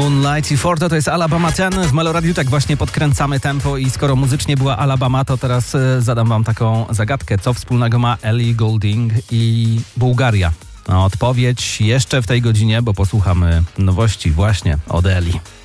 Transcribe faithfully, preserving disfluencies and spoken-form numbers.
Moonlight i Forte to jest Alabama ten. W Meloradiu tak właśnie podkręcamy tempo i skoro muzycznie była Alabama, to teraz zadam wam taką zagadkę. Co wspólnego ma Ellie Goulding i Bułgaria? No, odpowiedź jeszcze w tej godzinie, bo posłuchamy nowości właśnie od Ellie.